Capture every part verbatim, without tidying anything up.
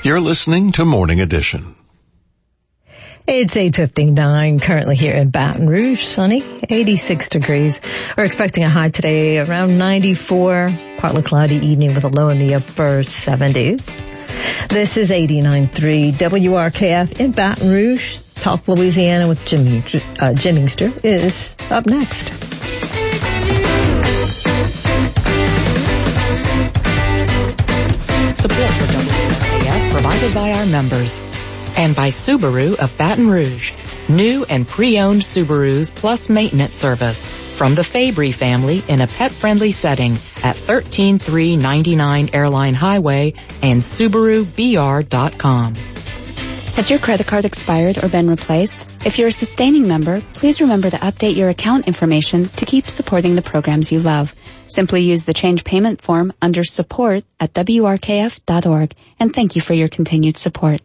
You're listening to Morning Edition. It's eight fifty-nine, currently here in Baton Rouge, sunny, eighty-six degrees. We're expecting a high today around ninety-four, partly cloudy evening with a low in the upper seventies. This is eighty-nine point three W R K F in Baton Rouge. Talk Louisiana with Jimmy, uh, Jim Inkster is up next. Support for W R K F provided by our members. And by Subaru of Baton Rouge. New and pre-owned Subarus plus maintenance service from the Fabry family in a pet-friendly setting at thirteen three ninety-nine Airline Highway and Subaru B R dot com. Has your credit card expired or been replaced? If you're a sustaining member, please remember to update your account information to keep supporting the programs you love. Simply use the change payment form under support at W R K F dot org. And thank you for your continued support.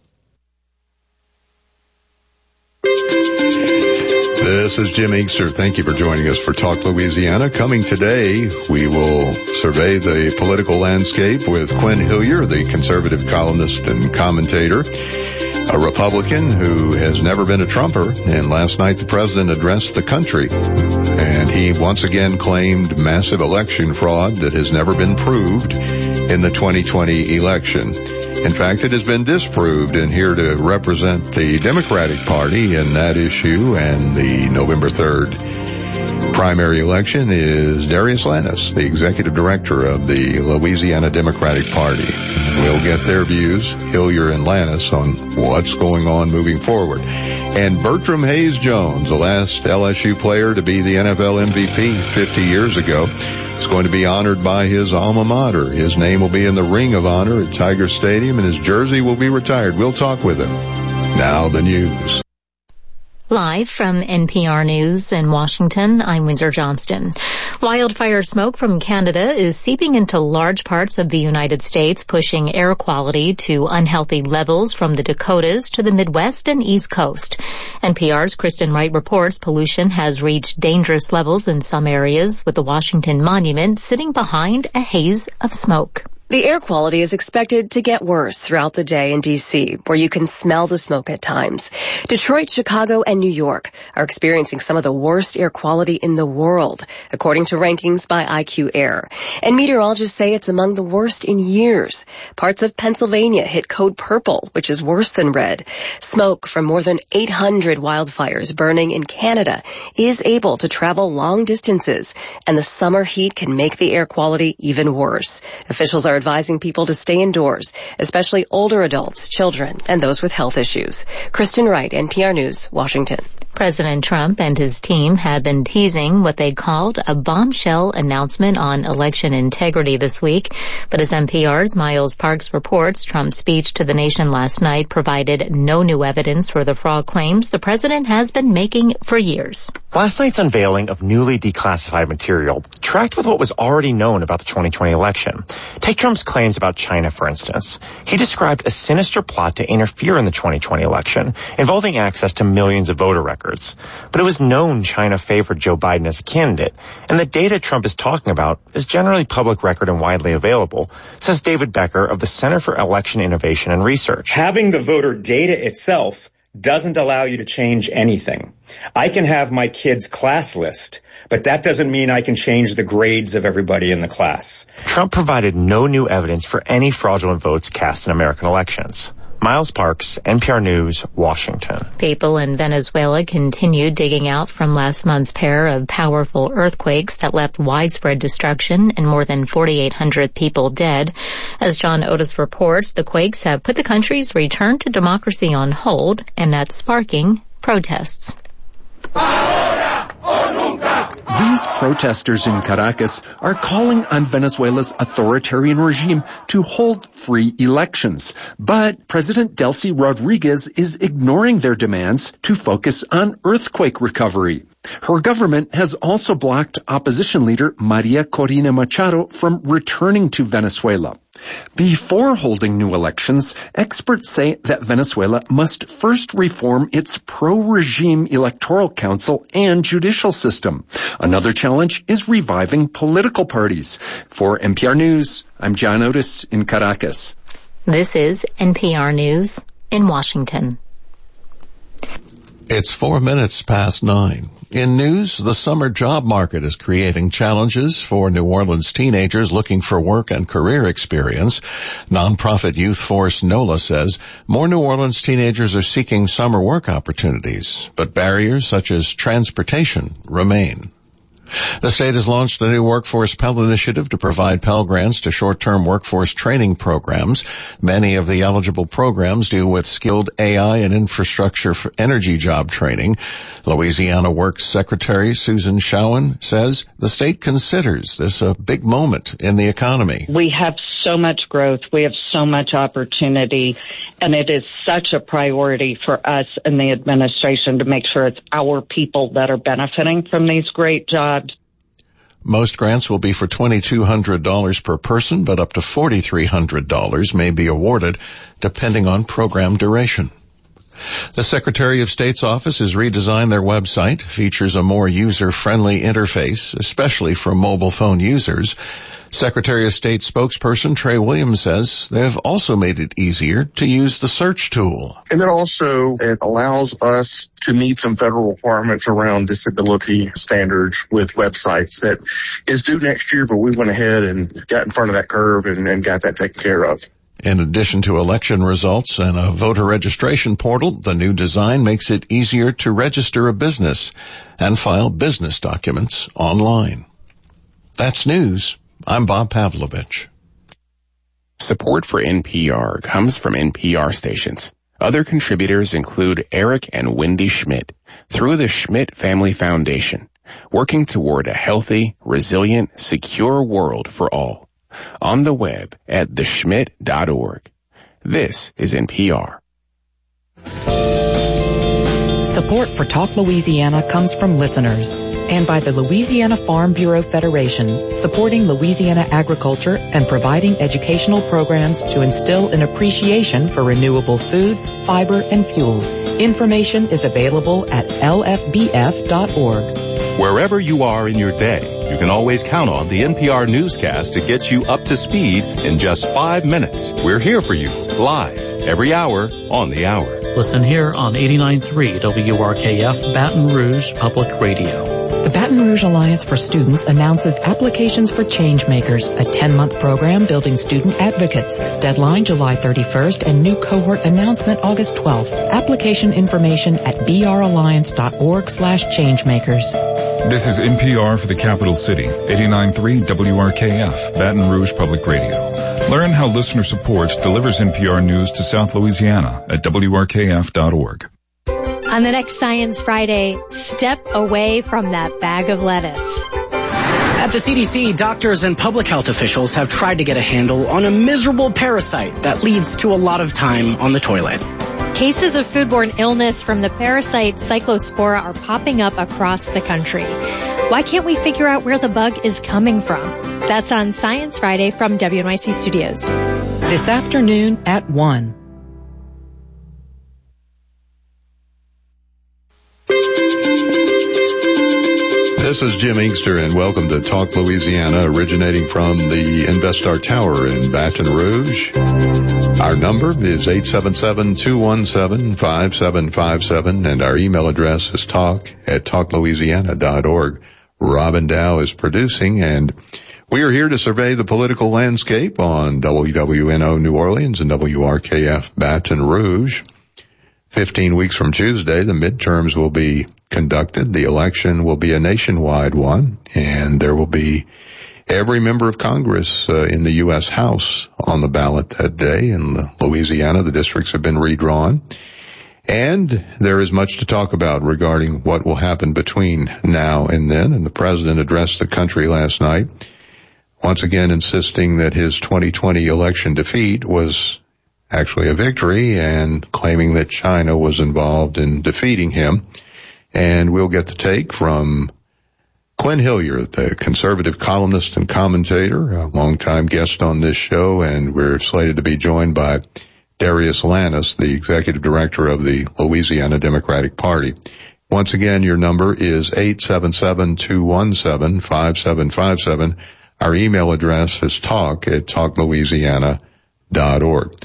This is Jim Inkster. Thank you for joining us for Talk Louisiana. Coming today, we will survey the political landscape with Quinn Hillier, the conservative columnist and commentator, a Republican who has never been a Trumper. And last night, the president addressed the country, and he once again claimed massive election fraud that has never been proved in the twenty twenty election. In fact, it has been disproved, and here to represent the Democratic Party in that issue and the November third primary election is Darius Lannis, the executive director of the Louisiana Democratic Party. We'll get their views, Hillier and Lannis, on what's going on moving forward. And Bertram Hayes Jones, the last L S U player to be the N F L M V P fifty years ago, is going to be honored by his alma mater. His name will be in the Ring of Honor at Tiger Stadium, and his jersey will be retired. We'll talk with him. Now the news. Live from N P R News in Washington, I'm Windsor Johnston. Wildfire smoke from Canada is seeping into large parts of the United States, pushing air quality to unhealthy levels from the Dakotas to the Midwest and East Coast. N P R's Kristen Wright reports pollution has reached dangerous levels in some areas, with the Washington Monument sitting behind a haze of smoke. The air quality is expected to get worse throughout the day in D C, where you can smell the smoke at times. Detroit, Chicago, and New York are experiencing some of the worst air quality in the world, according to rankings by I Q Air. And meteorologists say it's among the worst in years. Parts of Pennsylvania hit code purple, which is worse than red. Smoke from more than eight hundred wildfires burning in Canada is able to travel long distances, and the summer heat can make the air quality even worse. Officials are advising people to stay indoors, especially older adults, children, and those with health issues. Kristen Wright, N P R News, Washington. President Trump and his team had been teasing what they called a bombshell announcement on election integrity this week. But as N P R's Miles Parks reports, Trump's speech to the nation last night provided no new evidence for the fraud claims the president has been making for years. Last night's unveiling of newly declassified material tracked with what was already known about the twenty twenty election. Take Trump's claims about China, for instance. He described a sinister plot to interfere in the twenty twenty election, involving access to millions of voter records. But it was known China favored Joe Biden as a candidate, and the data Trump is talking about is generally public record and widely available, says David Becker of the Center for Election Innovation and Research. Having the voter data itself doesn't allow you to change anything. I can have my kid's class list, but that doesn't mean I can change the grades of everybody in the class. Trump provided no new evidence for any fraudulent votes cast in American elections. Miles Parks, N P R News, Washington. People in Venezuela continue digging out from last month's pair of powerful earthquakes that left widespread destruction and more than forty-eight hundred people dead. As John Otis reports, the quakes have put the country's return to democracy on hold, and that's sparking protests. These protesters in Caracas are calling on Venezuela's authoritarian regime to hold free elections. But President Delcy Rodriguez is ignoring their demands to focus on earthquake recovery. Her government has also blocked opposition leader Maria Corina Machado from returning to Venezuela. Before holding new elections, experts say that Venezuela must first reform its pro-regime electoral council and judicial system. Another challenge is reviving political parties. For N P R News, I'm John Otis in Caracas. This is N P R News in Washington. It's four minutes past nine. In news, the summer job market is creating challenges for New Orleans teenagers looking for work and career experience. Nonprofit youth force NOLA says more New Orleans teenagers are seeking summer work opportunities, but barriers such as transportation remain. The state has launched a new workforce Pell initiative to provide Pell Grants to short-term workforce training programs. Many of the eligible programs deal with skilled A I and infrastructure for energy job training. Louisiana Works Secretary Susan Showen says the state considers this a big moment in the economy. We have so much growth. We have so much opportunity, and it is such a priority for us in the administration to make sure it's our people that are benefiting from these great jobs. Most grants will be for twenty-two hundred dollars per person, but up to forty-three hundred dollars may be awarded depending on program duration. The Secretary of State's office has redesigned their website, features a more user-friendly interface, especially for mobile phone users. Secretary of State spokesperson Trey Williams says they've also made it easier to use the search tool. And then also it allows us to meet some federal requirements around disability standards with websites that is due next year, but we went ahead and got in front of that curve and, and got that taken care of. In addition to election results and a voter registration portal, the new design makes it easier to register a business and file business documents online. That's news. I'm Bob Pavlovich. Support for N P R comes from N P R stations. Other contributors include Eric and Wendy Schmidt through the Schmidt Family Foundation, working toward a healthy, resilient, secure world for all. On the web at the schmidt dot org. This is N P R. Support for Talk Louisiana comes from listeners and by the Louisiana Farm Bureau Federation, supporting Louisiana agriculture and providing educational programs to instill an appreciation for renewable food, fiber, and fuel. Information is available at L F B F dot org. Wherever you are in your day, you can always count on the N P R newscast to get you up to speed in just five minutes. We're here for you, live, every hour, on the hour. Listen here on eighty-nine point three W R K F Baton Rouge Public Radio. The Baton Rouge Alliance for Students announces applications for Changemakers, a ten-month program building student advocates. Deadline July thirty-first and new cohort announcement August twelfth. Application information at b r alliance dot org slash changemakers. This is N P R for the Capital City, eighty-nine point three W R K F, Baton Rouge Public Radio. Learn how listener support delivers N P R news to South Louisiana at W R K F dot org. On the next Science Friday, step away from that bag of lettuce. At the C D C, doctors and public health officials have tried to get a handle on a miserable parasite that leads to a lot of time on the toilet. Cases of foodborne illness from the parasite Cyclospora are popping up across the country. Why can't we figure out where the bug is coming from? That's on Science Friday from W N Y C Studios. This afternoon at one. This is Jim Inkster, and welcome to Talk Louisiana, originating from the InvestStar Tower in Baton Rouge. Our number is eight seven seven, two one seven, five seven five seven, and our email address is talk at talk louisiana dot org. Robin Dow is producing, and we are here to survey the political landscape on W W N O New Orleans and W R K F Baton Rouge. Fifteen weeks from Tuesday, the midterms will be conducted. The election will be a nationwide one, and there will be every member of Congress uh, in the U S House on the ballot that day. In Louisiana, the districts have been redrawn, and there is much to talk about regarding what will happen between now and then. And the president addressed the country last night, once again insisting that his twenty twenty election defeat was actually a victory, and claiming that China was involved in defeating him. And we'll get the take from Quinn Hillier, the conservative columnist and commentator, a longtime guest on this show, and we're slated to be joined by Darius Lannis, the executive director of the Louisiana Democratic Party. Once again, your number is eight seven seven, two one seven, five seven five seven. Our email address is talk at talk louisiana dot org.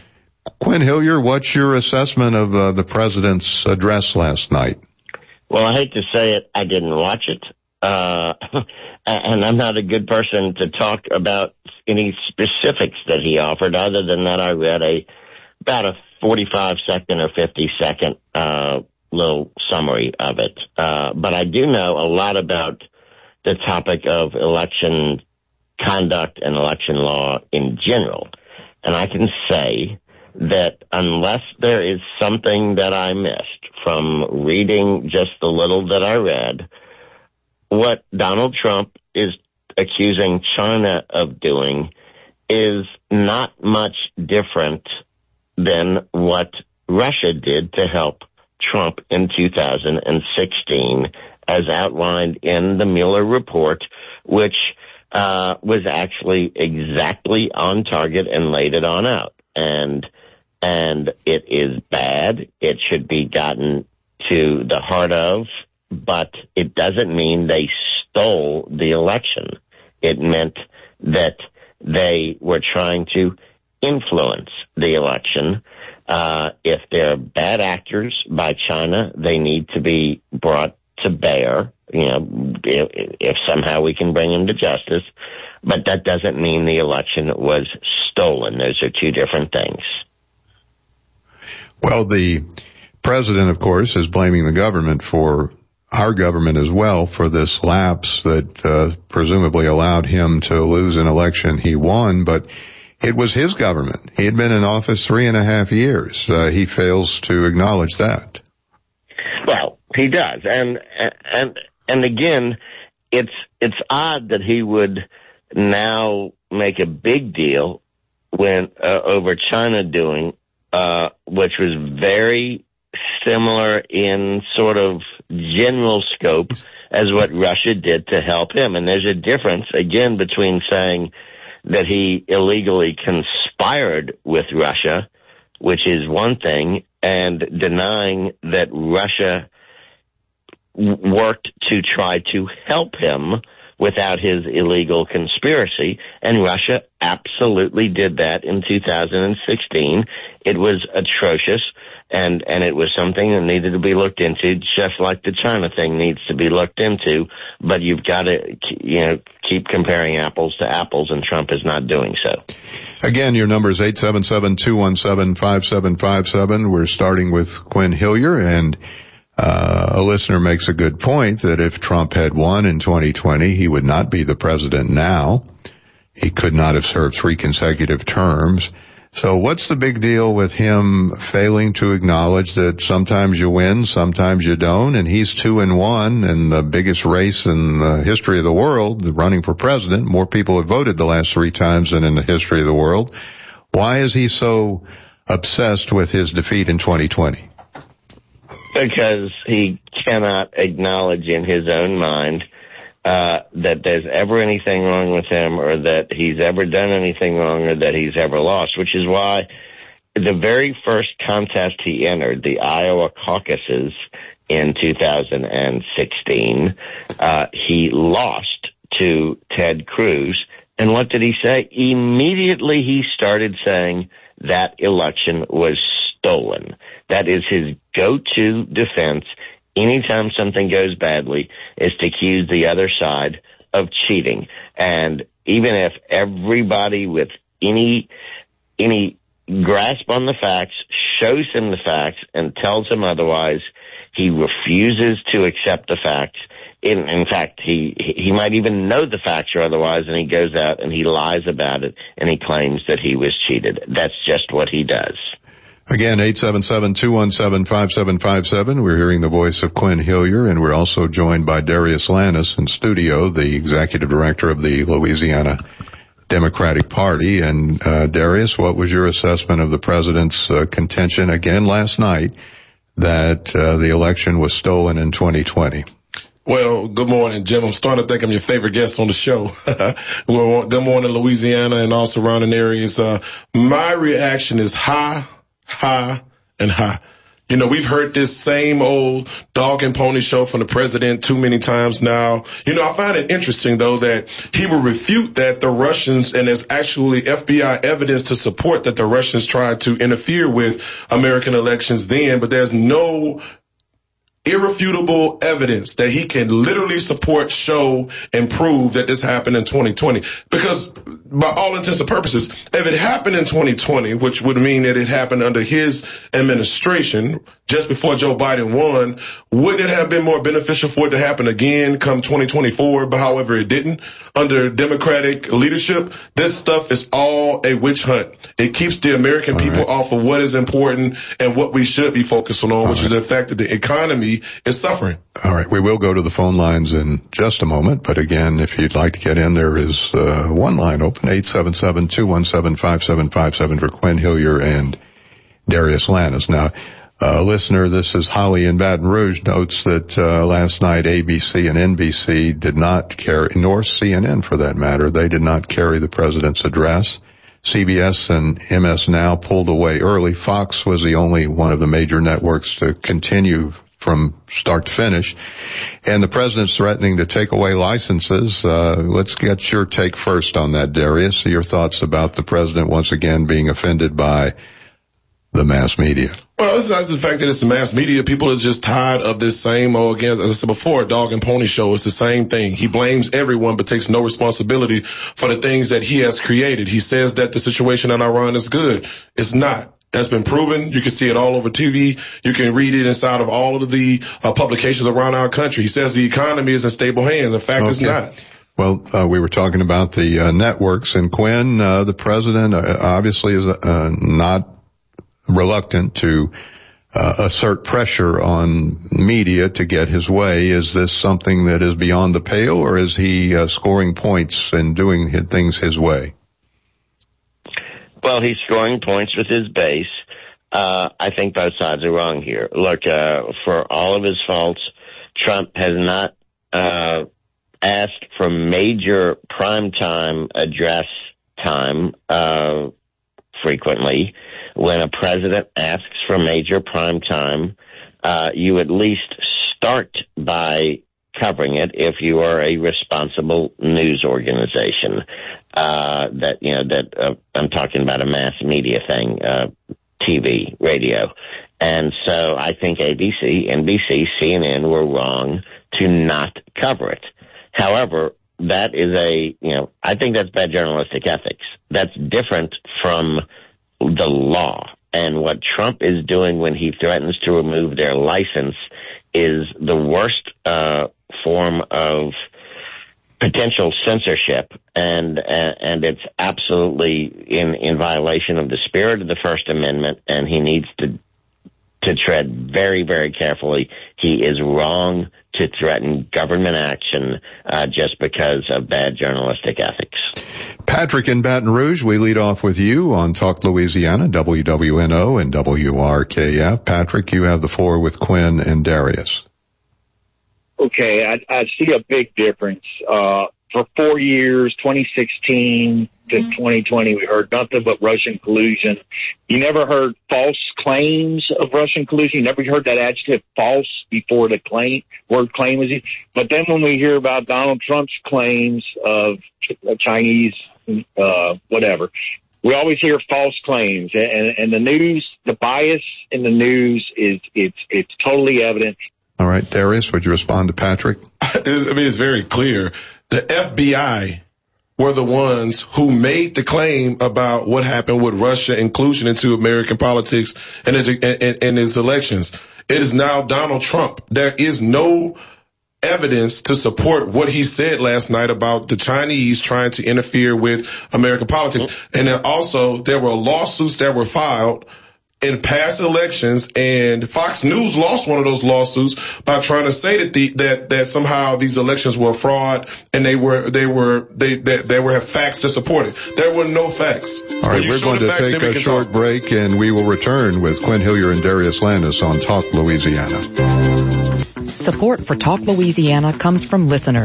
Quinn Hillier, what's your assessment of uh, the president's address last night? Well, I hate to say it, I didn't watch it. Uh, and I'm not a good person to talk about any specifics that he offered. Other than that, I read a about a forty-five second or fifty second uh, little summary of it. Uh, but I do know a lot about the topic of election conduct and election law in general. And I can say that unless there is something that I missed from reading just the little that I read, what Donald Trump is accusing China of doing is not much different than what Russia did to help Trump in two thousand sixteen, as outlined in the Mueller report, which uh, was actually exactly on target and laid it on out. And and it is bad. It should be gotten to the heart of, but it doesn't mean they stole the election. It meant that they were trying to influence the election. Uh, if they're bad actors by China, they need to be brought to bear, you know, if, if somehow we can bring them to justice. But that doesn't mean the election was stolen. Those are two different things. Well, the president, of course, is blaming the government for our government as well for this lapse that uh, presumably allowed him to lose an election he won, but it was his government. He had been in office three and a half years. Uh, he fails to acknowledge that. Well, he does, and and and again, it's it's odd that he would now make a big deal when uh, over China doing, uh, which was very similar in sort of general scope as what Russia did to help him. And there's a difference, again, between saying that he illegally conspired with Russia, which is one thing, and denying that Russia w- worked to try to help him without his illegal conspiracy. And Russia absolutely did that in two thousand sixteen. It was atrocious. And, and it was something that needed to be looked into, just like the China thing needs to be looked into. But you've got to, you know, keep comparing apples to apples, and Trump is not doing so. Again, your number is eight seven seven, two one seven, five seven five seven. We're starting with Quinn Hillier, and uh, a listener makes a good point that if Trump had won in twenty twenty, he would not be the president now. He could not have served three consecutive terms. So what's the big deal with him failing to acknowledge that sometimes you win, sometimes you don't, and he's two and one in the biggest race in the history of the world, running for president. More people have voted the last three times than in the history of the world. Why is he so obsessed with his defeat in twenty twenty? Because he cannot acknowledge in his own mind Uh, that there's ever anything wrong with him, or that he's ever done anything wrong, or that he's ever lost, which is why the very first contest he entered, the Iowa caucuses in two thousand sixteen, uh, he lost to Ted Cruz. And what did he say? Immediately he started saying that election was stolen. That is his go-to defense anytime something goes badly, is to accuse the other side of cheating. And even if everybody with any any grasp on the facts shows him the facts and tells him otherwise, he refuses to accept the facts. In, in fact, he he might even know the facts or otherwise, and he goes out and he lies about it, and he claims that he was cheated. That's just what he does. Again, eight seven seven, two one seven, five seven five seven. We're hearing the voice of Quinn Hillier, and we're also joined by Darius Lannis in studio, the executive director of the Louisiana Democratic Party. And uh, Darius, what was your assessment of the president's uh, contention again last night that uh, the election was stolen in twenty twenty? Well, good morning, Jim. I'm starting to think I'm your favorite guest on the show. Well, good morning, Louisiana and all surrounding areas. Uh, my reaction is high, high, and high. You know, we've heard this same old dog and pony show from the president too many times now. You know, I find it interesting, though, that he will refute that the Russians, and there's actually F B I evidence to support that the Russians tried to interfere with American elections then, but there's no irrefutable evidence that he can literally support, show, and prove that this happened in twenty twenty. Because by all intents and purposes, if it happened in twenty twenty, which would mean that it happened under his administration, just before Joe Biden won, wouldn't it have been more beneficial for it to happen again come twenty twenty-four? But however, it didn't. Under Democratic leadership, this stuff is all a witch hunt. It keeps the American all people right. off of what is important and what we should be focusing on, all which right. is the fact that the economy is suffering. All right. We will go to the phone lines in just a moment. But again, if you'd like to get in, there is uh, one line open, eight seven seven, two one seven, five seven five seven for Quinn Hillier and Darius Lannis. Now, Uh, listener, this is Holly in Baton Rouge, notes that uh, last night A B C and N B C did not carry, nor C N N for that matter, they did not carry the president's address. C B S and M S Now pulled away early. Fox was the only one of the major networks to continue from start to finish. And the president's threatening to take away licenses. Uh, let's get your take first on that, Darius. Your thoughts about the president once again being offended by the mass media. Well, it's not the fact that it's the mass media. People are just tired of this same, oh, again, as I said before, dog and pony show. It's the same thing. He blames everyone but takes no responsibility for the things that he has created. He says that the situation in Iran is good. It's not. That's been proven. You can see it all over T V. You can read it inside of all of the uh, publications around our country. He says the economy is in stable hands. In fact, okay. It's not. Well, uh, we were talking about the uh, networks, and Quinn, uh, the president, uh, obviously is uh, not reluctant to uh, assert pressure on media to get his way. Is this something that is beyond the pale, or is he uh, scoring points and doing things his way? Well, he's scoring points with his base. Uh, I think both sides are wrong here. Look, uh, for all of his faults, Trump has not uh, asked for major primetime address time uh, frequently. When a president asks for major prime time, uh, you at least start by covering it if you are a responsible news organization. Uh, that, you know, that, uh, I'm talking about a mass media thing, uh, T V, radio. And so I think A B C, N B C, C N N were wrong to not cover it. However, that is a, you know, I think that's bad journalistic ethics. That's different from the law. And what Trump is doing when he threatens to remove their license is the worst uh form of potential censorship, and and, and it's absolutely in in violation of the spirit of the First Amendment, and he needs to to tread very, very carefully. He is wrong to threaten government action uh, just because of bad journalistic ethics. Patrick in Baton Rouge, we lead off with you on Talk Louisiana, W W N O and W R K F. Patrick, you have the floor with Quinn and Darius. Okay, I, I see a big difference. Uh, for four years, twenty sixteen to twenty twenty, we heard nothing but Russian collusion. You never heard false claims of Russian collusion. You never heard that adjective false before the claim, word claim was used. But then when we hear about Donald Trump's claims of Chinese, uh, whatever, we always hear false claims. And, and the news, the bias in the news is, it's, it's totally evident. All right, Darius, would you respond to Patrick? I mean, it's very clear. The F B I were the ones who made the claim about what happened with Russia inclusion into American politics and, and, and its elections. It is now Donald Trump. There is no evidence to support what he said last night about the Chinese trying to interfere with American politics. And then also there were lawsuits that were filed in past elections, and Fox News lost one of those lawsuits by trying to say that the that that somehow these elections were fraud, and they were they were they they, they were have facts to support it. There were no facts. All right, we're going to facts, take a short talk. break, and we will return with Quinn Hillier and Darius Lannis on Talk Louisiana. Support for Talk Louisiana comes from listeners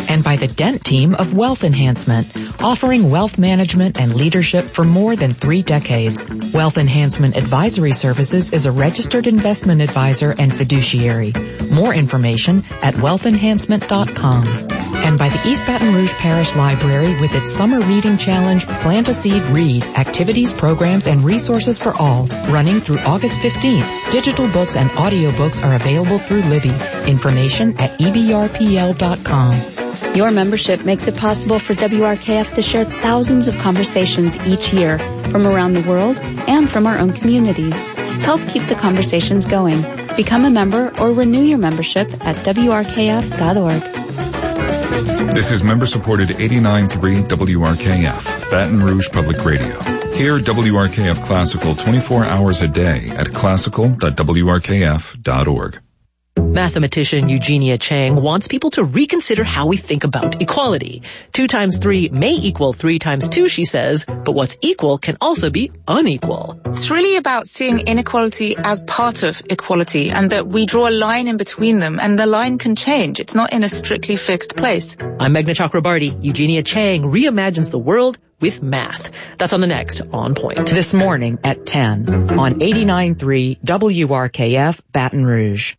And by the Dent team of Wealth Enhancement, offering wealth management and leadership for more than three decades. Wealth Enhancement Advisory Services is a registered investment advisor and fiduciary. More information at wealth enhancement dot com. And by the East Baton Rouge Parish Library with its Summer Reading Challenge, Plant a Seed, Read, activities, programs, and resources for all, running through August fifteenth. Digital books and audiobooks are available through Libby. Information at e b r p l dot com. Your membership makes it possible for W R K F to share thousands of conversations each year from around the world and from our own communities. Help keep the conversations going. Become a member or renew your membership at w r k f dot org. This is member-supported eighty-nine point three W R K F, Baton Rouge Public Radio. Hear W R K F Classical twenty-four hours a day at classical dot w r k f dot org. Mathematician Eugenia Chang wants people to reconsider how we think about equality. Two times three may equal three times two, she says, but what's equal can also be unequal. It's really about seeing inequality as part of equality and that we draw a line in between them and the line can change. It's not in a strictly fixed place. I'm Meghna Chakrabarty. Eugenia Chang reimagines the world with math. That's on the next On Point. This morning at ten on eighty-nine point three W R K F Baton Rouge.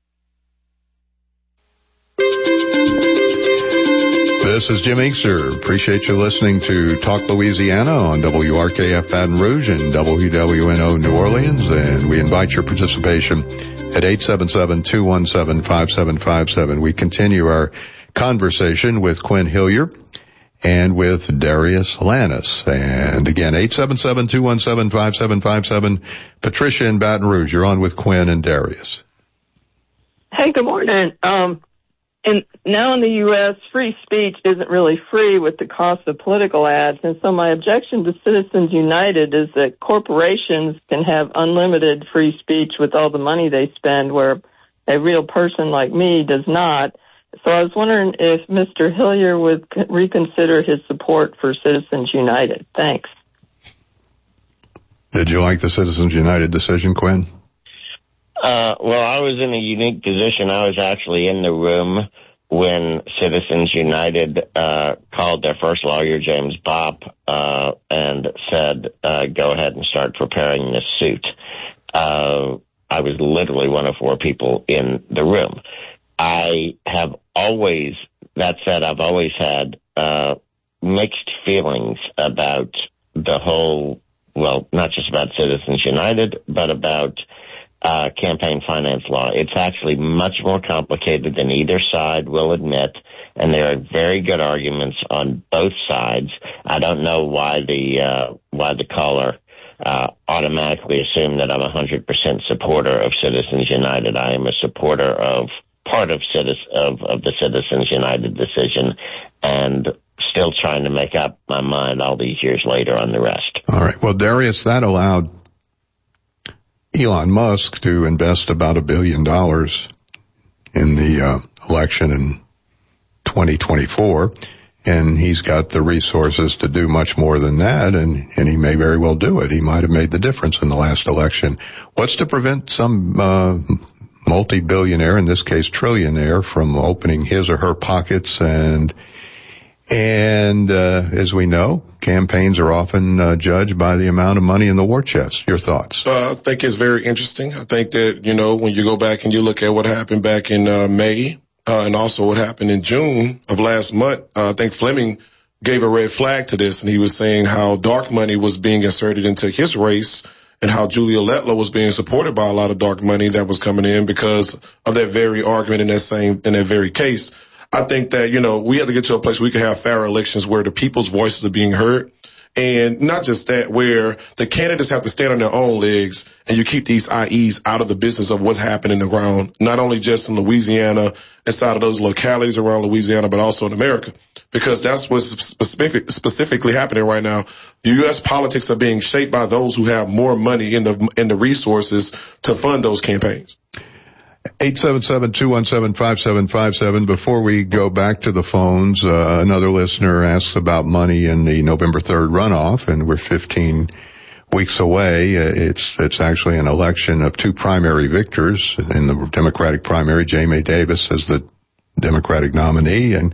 This is Jim Inkster. Appreciate you listening to Talk Louisiana on W R K F Baton Rouge and W W N O New Orleans, and we invite your participation at eight seven seven, two one seven, five seven five seven. We continue our conversation with Quinn Hillier and with Darius Lannis. And again, eight seven seven, two one seven, five seven five seven. Patricia in Baton Rouge, you're on with Quinn and Darius. Hey, good morning. Um, And now in the U S, free speech isn't really free with the cost of political ads. And so my objection to Citizens United is that corporations can have unlimited free speech with all the money they spend, where a real person like me does not. So I was wondering if Mister Hillier would reconsider his support for Citizens United. Thanks. Did you like the Citizens United decision, Quinn? Uh, well, I was in a unique position. I was actually in the room when Citizens United uh, called their first lawyer, James Bopp, uh, and said, uh, go ahead and start preparing this suit. Uh, I was literally one of four people in the room. I have always, that said, I've always had uh, mixed feelings about the whole, well, not just about Citizens United, but about Uh, campaign finance law. It's actually much more complicated than either side will admit, and there are very good arguments on both sides. I don't know why the uh, why the caller uh, automatically assumed that I'm a hundred percent supporter of Citizens United. I am a supporter of part of citizen of, of the Citizens United decision, and still trying to make up my mind all these years later on the rest. All right. Well, Darius, that allowed Elon Musk to invest about a billion dollars in the uh, election in twenty twenty-four, and he's got the resources to do much more than that, and, and he may very well do it. He might have made the difference in the last election. What's to prevent some uh, multi-billionaire, in this case trillionaire, from opening his or her pockets and And, uh, as we know, campaigns are often uh, judged by the amount of money in the war chest. Your thoughts? Uh, I think it's very interesting. I think that, you know, when you go back and you look at what happened back in uh, May, uh, and also what happened in June of last month, uh, I think Fleming gave a red flag to this, and he was saying how dark money was being inserted into his race and how Julia Letlow was being supported by a lot of dark money that was coming in because of that very argument in that same, in that very case. I think that, you know, we have to get to a place where we can have fair elections where the people's voices are being heard. And not just that, where the candidates have to stand on their own legs and you keep these I Es out of the business of what's happening in the ground, not only just in Louisiana, inside of those localities around Louisiana, but also in America. Because that's what's specific, specifically happening right now. The U S politics are being shaped by those who have more money in the, in the resources to fund those campaigns. eight seven seven, two one seven, five seven five seven. Before we go back to the phones, uh, another listener asks about money in the November third runoff, and we're fifteen weeks away. It's, it's actually an election of two primary victors in the Democratic primary. Jamie Davis is the Democratic nominee, and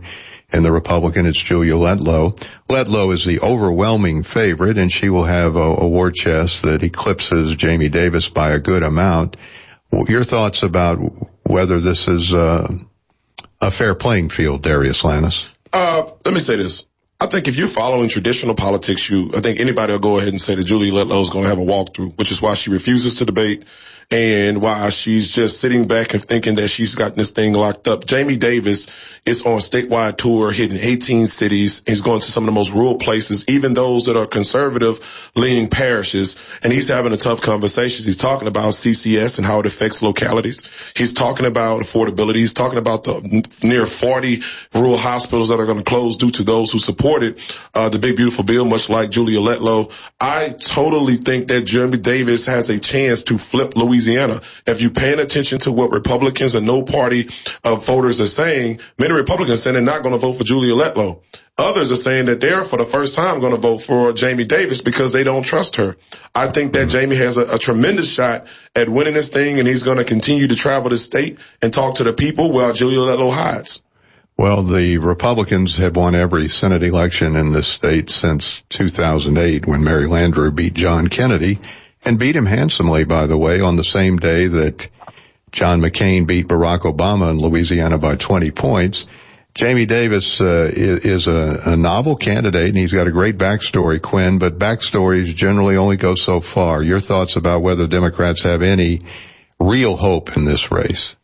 and the Republican, it's Julia Letlow. Letlow is the overwhelming favorite, and she will have a, a war chest that eclipses Jamie Davis by a good amount. Your thoughts about whether this is uh, a fair playing field, Darius Lannis? Uh, let me say this. I think if you're following traditional politics, you, I think anybody will go ahead and say that Julia Letlow is going to have a walkthrough, which is why she refuses to debate and why she's just sitting back and thinking that she's got this thing locked up. Jamie Davis is on a statewide tour, hitting eighteen cities. He's going to some of the most rural places, even those that are conservative-leaning parishes, and he's having a tough conversations. He's talking about C C S and how it affects localities. He's talking about affordability. He's talking about the near forty rural hospitals that are going to close due to those who supported uh, the Big Beautiful Bill, much like Julia Letlow. I totally think that Jamie Davis has a chance to flip Louisiana. Louisiana. If you're paying attention to what Republicans and no party uh, voters are saying, many Republicans saying they're not going to vote for Julia Letlow. Others are saying that they're, for the first time, going to vote for Jamie Davis because they don't trust her. I think that Jamie has a, a tremendous shot at winning this thing, and he's going to continue to travel the state and talk to the people while Julia Letlow hides. Well, the Republicans have won every Senate election in this state since two thousand eight when Mary Landrieu beat John Kennedy. And beat him handsomely, by the way, on the same day that John McCain beat Barack Obama in Louisiana by twenty points. Jamie Davis uh, is, is a, a novel candidate, and he's got a great backstory, Quinn, but backstories generally only go so far. Your thoughts about whether Democrats have any real hope in this race?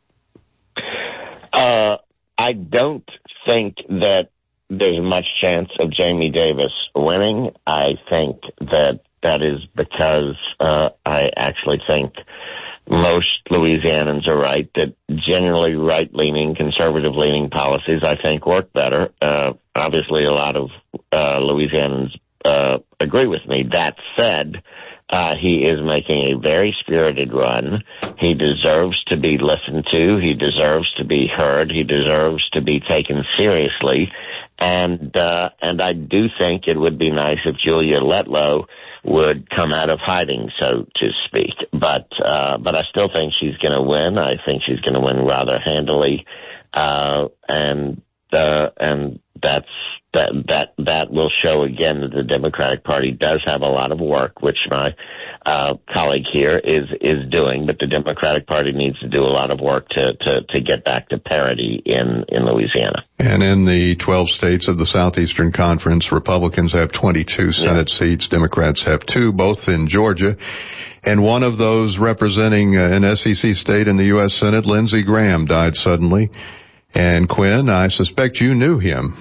Uh, I don't think that there's much chance of Jamie Davis winning. I think that that is because uh, I actually think most Louisianans are right, that generally right-leaning, conservative-leaning policies, I think, work better. Uh, obviously, a lot of uh, Louisianans uh, agree with me. That said, uh, he is making a very spirited run. He deserves to be listened to. He deserves to be heard. He deserves to be taken seriously. And uh, and I do think it would be nice if Julia Letlow would come out of hiding, so to speak. But uh, but I still think she's going to win. I think she's going to win rather handily, uh, and uh, and that's that that that will show again that the Democratic Party does have a lot of work, which my uh, colleague here is is doing. But the Democratic Party needs to do a lot of work to to, to get back to parity in in Louisiana. And in the twelve states of the Southeastern Conference, Republicans have twenty-two Senate yeah. seats. Democrats have two, both in Georgia. And one of those representing uh, an S E C state in the U S Senate, Lindsey Graham, died suddenly. And Quinn, I suspect you knew him.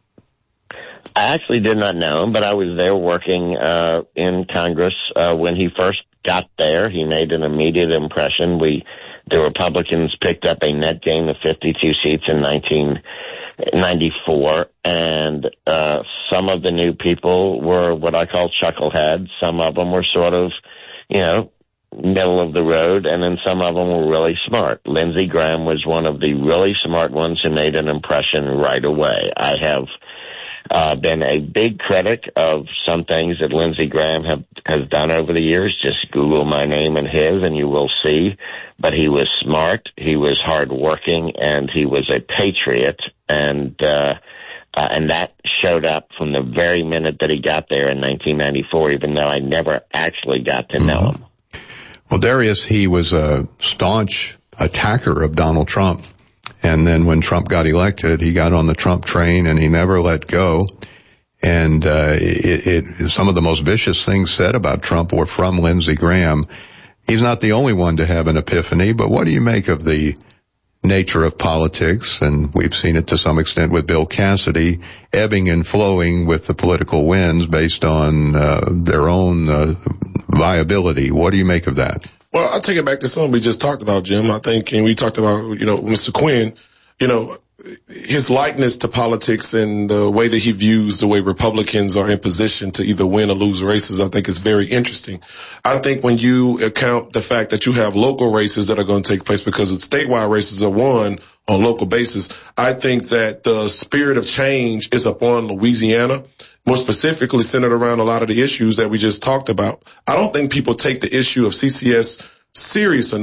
I actually did not know him, but I was there working uh in Congress uh when he first got there. He made an immediate impression. We, the Republicans, picked up a net gain of fifty-two seats in nineteen ninety-four, and uh some of the new people were what I call chuckleheads. Some of them were sort of, you know, middle of the road, and then some of them were really smart. Lindsey Graham was one of the really smart ones who made an impression right away. I have uh been a big critic of some things that Lindsey Graham have, has done over the years. Just Google my name and his, and you will see. But he was smart, he was hardworking, and he was a patriot, and uh, uh and that showed up from the very minute that he got there in nineteen ninety-four, even though I never actually got to know him. Well, Darius, he was a staunch attacker of Donald Trump. And then when Trump got elected, he got on the Trump train and he never let go. And uh it, it some of the most vicious things said about Trump were from Lindsey Graham. He's not the only one to have an epiphany, but what do you make of the nature of politics? And we've seen it to some extent with Bill Cassidy, ebbing and flowing with the political winds based on uh, their own uh, viability. What do you make of that? Well, I'll take it back to something we just talked about, Jim. I think, and we talked about, you know, Mister Quinn, you know, his likeness to politics and the way that he views the way Republicans are in position to either win or lose races, I think is very interesting. I think when you account the fact that you have local races that are going to take place because of statewide races are won on local basis, I think that the spirit of change is upon Louisiana, more specifically centered around a lot of the issues that we just talked about. I don't think people take the issue of C C S serious enough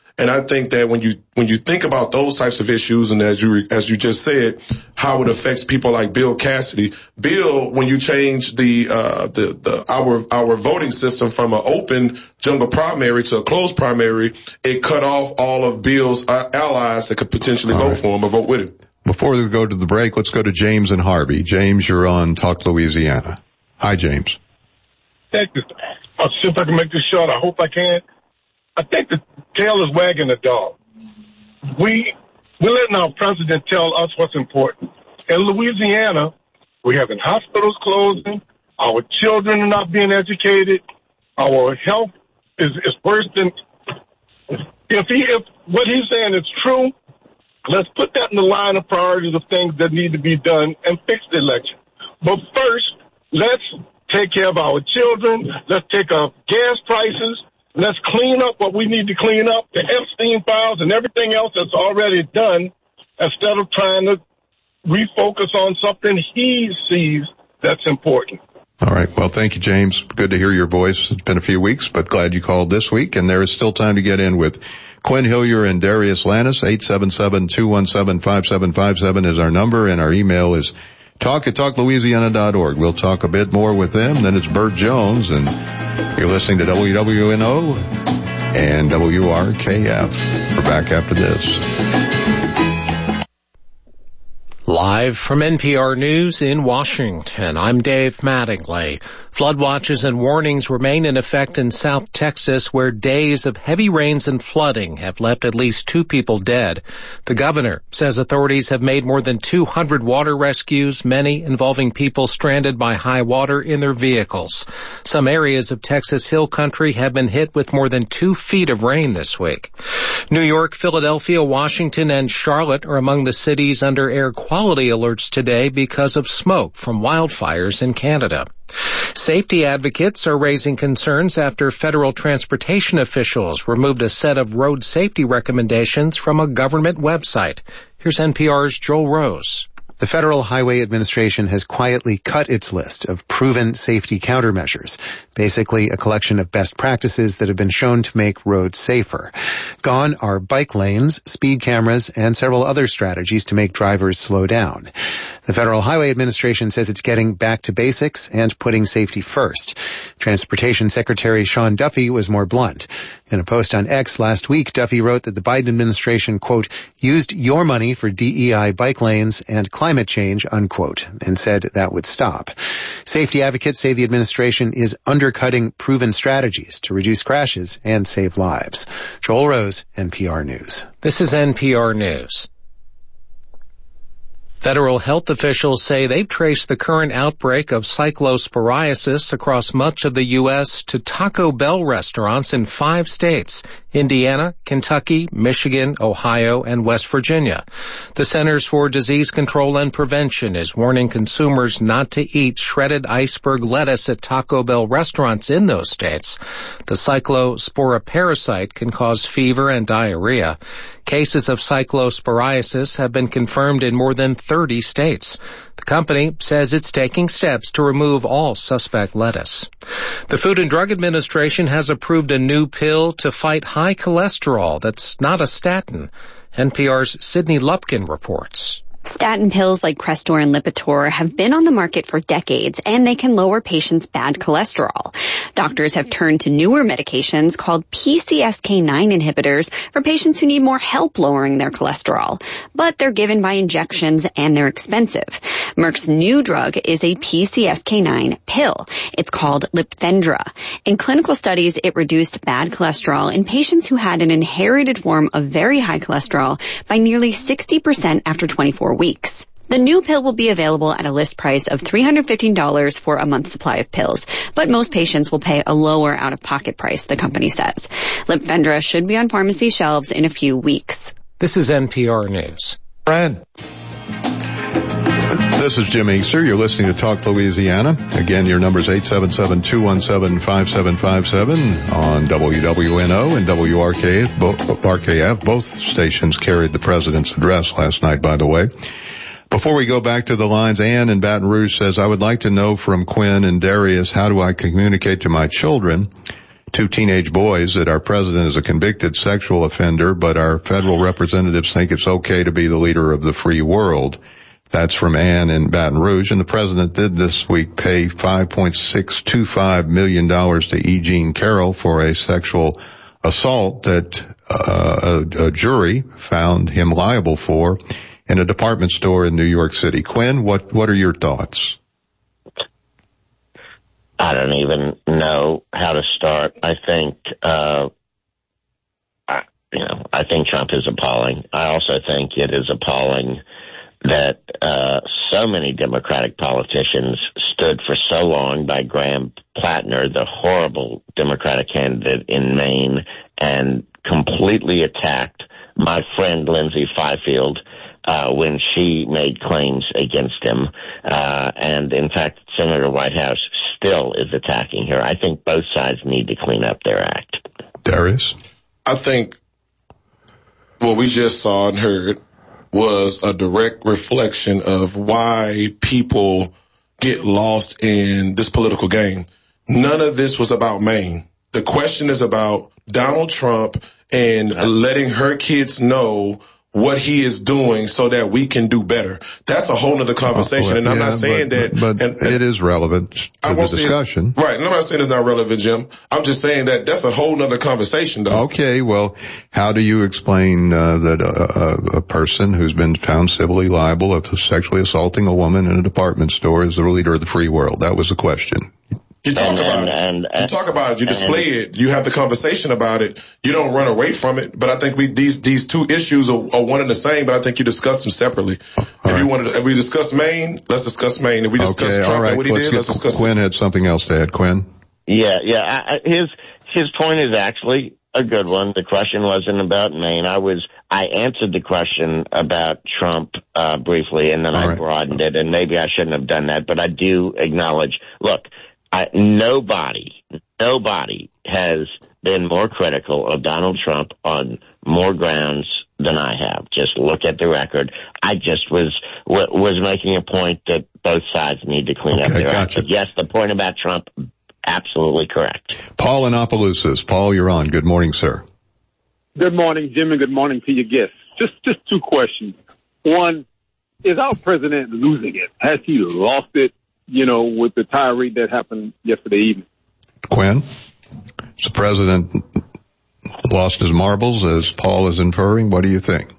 And I think that when you, when you think about those types of issues, and as you, as you just said, how it affects people like Bill Cassidy, Bill, when you change the, uh, the, the, our, our voting system from an open jungle primary to a closed primary, it cut off all of Bill's uh, allies that could potentially all vote right. for him or vote with him. Before we go to the break, let's go to James and Harvey. James, you're on Talk Louisiana. Hi, James. Thank you. I'll see if I can make this short. I hope I can. I think the tail is wagging the dog. We, we're letting our president tell us what's important. In Louisiana, we're having hospitals closing. Our children are not being educated. Our health is, is worse than, if he, if what he's saying is true, let's put that in the line of priorities of things that need to be done and fix the election. But first, let's take care of our children. Let's take up gas prices. Let's clean up what we need to clean up, the Epstein files and everything else that's already done, instead of trying to refocus on something he sees that's important. All right. Well, thank you, James. Good to hear your voice. It's been a few weeks, but glad you called this week. And there is still time to get in with Quinn Hillier and Darius Lannis. eight seven seven, two one seven, five seven five seven is our number, and our email is talk at talk louisiana dot org. We'll talk a bit more with them. Then it's Burt Jones, and you're listening to W W N O and W R K F. We're back after this. Live from N P R News in Washington, I'm Dave Mattingly. Flood watches and warnings remain in effect in South Texas, where days of heavy rains and flooding have left at least two people dead. The governor says authorities have made more than two hundred water rescues, many involving people stranded by high water in their vehicles. Some areas of Texas Hill Country have been hit with more than two feet of rain this week. New York, Philadelphia, Washington, and Charlotte are among the cities under air quality alerts today because of smoke from wildfires in Canada. Safety advocates are raising concerns after federal transportation officials removed a set of road safety recommendations from a government website. Here's N P R's Joel Rose. The Federal Highway Administration has quietly cut its list of proven safety countermeasures, basically a collection of best practices that have been shown to make roads safer. Gone are bike lanes, speed cameras, and several other strategies to make drivers slow down. The Federal Highway Administration says it's getting back to basics and putting safety first. Transportation Secretary Sean Duffy was more blunt. In a post on X last week, Duffy wrote that the Biden administration, quote, used your money for D E I bike lanes and climate change, unquote, and said that would stop. Safety advocates say the administration is undercutting proven strategies to reduce crashes and save lives. Joel Rose, N P R News. This is N P R News. Federal health officials say they've traced the current outbreak of cyclosporiasis across much of the U S to Taco Bell restaurants in five states: Indiana, Kentucky, Michigan, Ohio, and West Virginia. The Centers for Disease Control and Prevention is warning consumers not to eat shredded iceberg lettuce at Taco Bell restaurants in those states. The cyclospora parasite can cause fever and diarrhea. Cases of cyclosporiasis have been confirmed in more than thirty states. The company says it's taking steps to remove all suspect lettuce. The Food and Drug Administration has approved a new pill to fight high cholesterol that's not a statin. N P R's Sydney Lupkin reports. Statin pills like Crestor and Lipitor have been on the market for decades, and they can lower patients' bad cholesterol. Doctors have turned to newer medications called P C S K nine inhibitors for patients who need more help lowering their cholesterol. But they're given by injections, and they're expensive. Merck's new drug is a P C S K nine pill. It's called Lipfendra. In clinical studies, it reduced bad cholesterol in patients who had an inherited form of very high cholesterol by nearly sixty percent after twenty-four weeks. The new pill will be available at a list price of three hundred fifteen dollars for a month's supply of pills, but most patients will pay a lower out-of-pocket price, the company says. Lipfendra should be on pharmacy shelves in a few weeks. This is N P R News. Brad. This is Jim Easter. You're listening to Talk Louisiana. Again, your number is eight seven seven, two one seven, five seven five seven on W W N O and W R K F. Both stations carried the president's address last night, by the way. Before we go back to the lines, Ann in Baton Rouge says, I would like to know from Quinn and Darius, how do I communicate to my children two teenage boys that our president is a convicted sexual offender, but our federal representatives think it's okay to be the leader of the free world. That's from Ann in Baton Rouge. And the president did this week pay five point six two five million dollars to E. Jean Carroll for a sexual assault that uh, a, a jury found him liable for in a department store in New York City. Quinn, what, what are your thoughts? I don't even know how to start. I think, uh, I, you know, I think Trump is appalling. I also think it is appalling that uh, so many Democratic politicians stood for so long by Graham Plattner, the horrible Democratic candidate in Maine, and completely attacked my friend Lindsay Fifield uh, when she made claims against him. Uh, and, in fact, Senator Whitehouse still is attacking her. I think both sides need to clean up their act. Darius? I think what we just saw and heard was a direct reflection of why people get lost in this political game. None of this was about Maine. The question is about Donald Trump and letting her kids know what he is doing so that we can do better. That's a whole nother conversation. And I'm yeah, not saying but, that. But, but and, it is relevant to I the discussion. Right. And I'm not saying it's not relevant, Jim. I'm just saying that that's a whole nother conversation, though. Okay. Well, how do you explain uh, that a, a, a person who's been found civilly liable of sexually assaulting a woman in a department store is the leader of the free world? That was the question. You talk and, about and, it. And, and, you talk about it. You display and, it. You have the conversation about it. You don't run away from it. But I think we these these two issues are, are one and the same. But I think you discuss them separately. All if right. you wanted, to, if we discuss Maine, let's discuss Maine. If we discuss okay, Trump right. and what he let's did, let's discuss. Quinn had something else to add. Quinn. Yeah, yeah. I, I, his his point is actually a good one. The question wasn't about Maine. I was I answered the question about Trump uh briefly, and then All I right. broadened it. And maybe I shouldn't have done that, but I do acknowledge. Look. I, nobody, nobody has been more critical of Donald Trump on more grounds than I have. Just look at the record. I just was was making a point that both sides need to clean okay, up their gotcha. act. But yes, the point about Trump, absolutely correct. Paul in Opelousas. Paul, you're on. Good morning, sir. Good morning, Jim, and good morning to your guests. Just, just two questions. One, is our president losing it? Has he lost it? You know, with the tirade that happened yesterday evening. Quinn, has the president lost his marbles, as Paul is inferring? What do you think?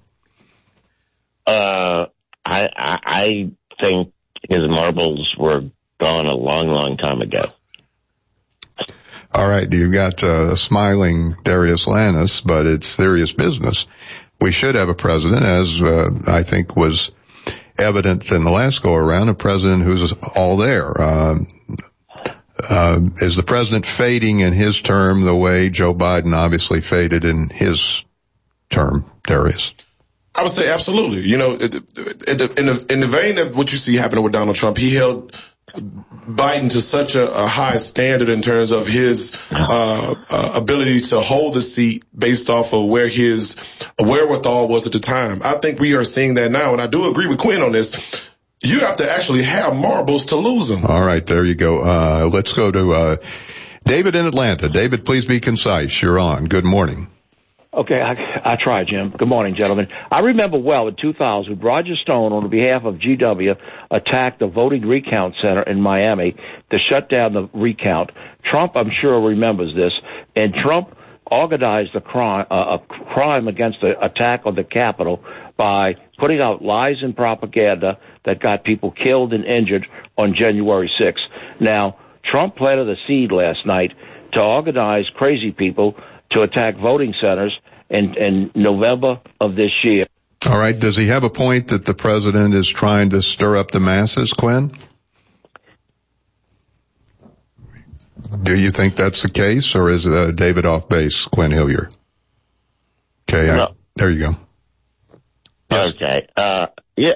Uh, I, I, I think his marbles were gone a long, long time ago. All right, you've got uh, smiling Darius Lannis, but it's serious business. We should have a president, as uh, I think was evident in the last go around, a president who's all there. Um, uh, is the president fading in his term the way Joe Biden obviously faded in his term, Darius? I would say absolutely. You know, in the, in the vein of what you see happening with Donald Trump, he held Biden to such a, a high standard in terms of his uh, uh ability to hold the seat based off of where his wherewithal was at the time. I think we are seeing that now, and I do agree with Quinn on this. You have to actually have marbles to lose them. All right, there you go. Uh let's go to uh David in Atlanta. David, please be concise. You're on. Good morning. Okay, I, I try, Jim. Good morning, gentlemen. I remember well in two thousand, Roger Stone, on behalf of G W, attacked the voting recount center in Miami to shut down the recount. Trump, I'm sure, remembers this, and Trump organized a crime, uh, a crime against the attack on the Capitol by putting out lies and propaganda that got people killed and injured on January sixth. Now, Trump planted a seed last night to organize crazy people to attack voting centers in, in November of this year. All right. Does he have a point that the president is trying to stir up the masses, Quinn? Do you think that's the case, or is uh, David off base, Quinn Hillier? Okay. No. I, there you go. Yes. Okay. Uh, yeah.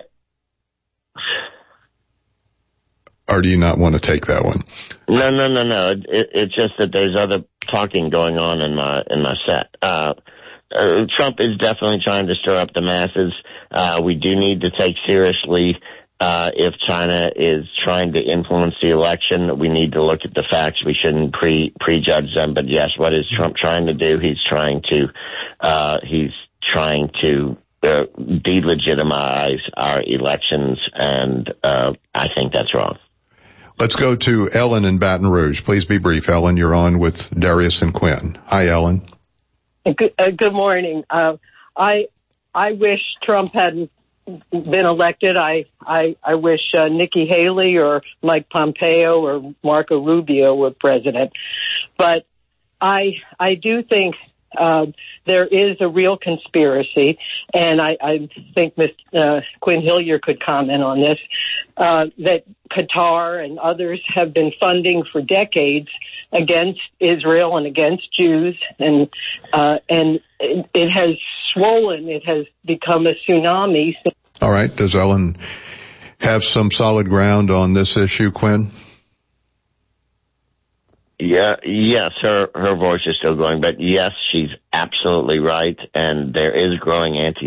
Or do you not want to take that one? No, no, no, no. It, it, it's just that there's other talking going on in my in my set. Uh, uh, Trump is definitely trying to stir up the masses. Uh, we do need to take seriously Uh, if China is trying to influence the election, we need to look at the facts. We shouldn't pre prejudge them. But yes, what is Trump trying to do? He's trying to uh, he's trying to uh, delegitimize our elections, and uh, I think that's wrong. Let's go to Ellen in Baton Rouge. Please be brief, Ellen. You're on with Darius and Quinn. Hi, Ellen. Good, uh, good morning. Uh, I I wish Trump hadn't been elected. I I, I wish uh, Nikki Haley or Mike Pompeo or Marco Rubio were president. But I I do think uh, there is a real conspiracy, and I, I think Miz Uh, Quinn Hillier could comment on this, uh, that Qatar and others have been funding for decades against Israel and against Jews, and uh, and it, it has swollen. It has become a tsunami. All right. Does Ellen have some solid ground on this issue, Quinn? Yeah, yes, her her voice is still going, but yes, she's absolutely right, and there is growing anti